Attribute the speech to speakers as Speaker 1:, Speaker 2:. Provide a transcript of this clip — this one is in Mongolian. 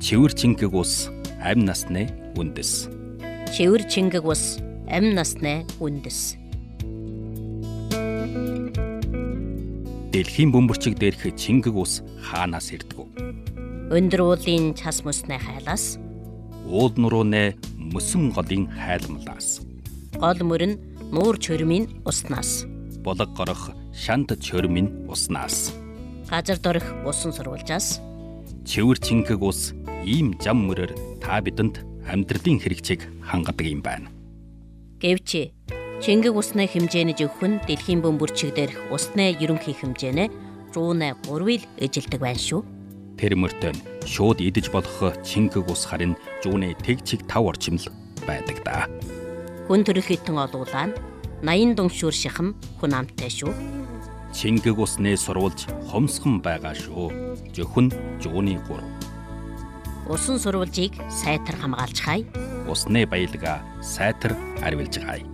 Speaker 1: Чивэр чингэг ус амь насны үндэс.
Speaker 2: Чивэр чингэг ус амь насны үндэс.
Speaker 1: Дэлхийн бөмбөрчиг дээрх чингэг ус хаанаас ирдэг вэ?
Speaker 2: Өндөр уулын цас мөснөө хайлаас.
Speaker 1: Уул нурууны мөсөн голын хайлмлаас.
Speaker 2: Гол мөрөн нуур чөрмийн уснаас.
Speaker 1: Булаг горох шант чөрмийн уснаас.
Speaker 2: Газар дорих усан сурвалжаас.
Speaker 1: Чивэр чингэг ус ийм зам мөрөөр та бидэнд амьдралын хэрэгцээг хангадаг юм байна.
Speaker 2: Гэвч чингэг усны хэмжээний зөвхөн дэлхийн бөмбөрчиг дээрх усны ерөнхий хэмжээнэ 103-ыг эжилдэг байна шүү.
Speaker 1: Тэр мөртөө шууд идэж болох чингэг ус харин 105 орчим л байдаг да.
Speaker 2: Хүн төрөх хитэн олуулаа нь 80 дүншүүр шахам хүн амттай шүү.
Speaker 1: Чингэг усны сурвалж хомсхон байгаа шүү. Зөвхөн 103.
Speaker 2: Усан сурвалжийг сайтар хамгаалж хай.
Speaker 1: Усны баялгаа сайтар арвилж гай.